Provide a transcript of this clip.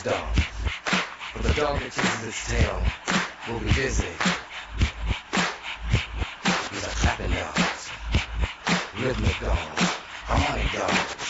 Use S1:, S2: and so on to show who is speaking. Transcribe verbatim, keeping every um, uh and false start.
S1: dog. But the dog that chases its tail will be busy. These are clapping dogs, rhythmic dogs, harmonic dogs.